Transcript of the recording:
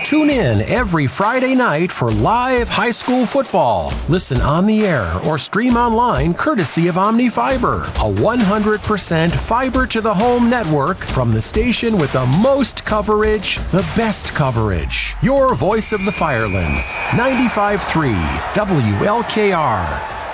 Tune in every Friday night for live high school football. Listen on the air or stream online courtesy of OmniFiber, a 100% fiber to the home network from the station with the most coverage, the best coverage. Your voice of the Firelands, 95.3 WLKR.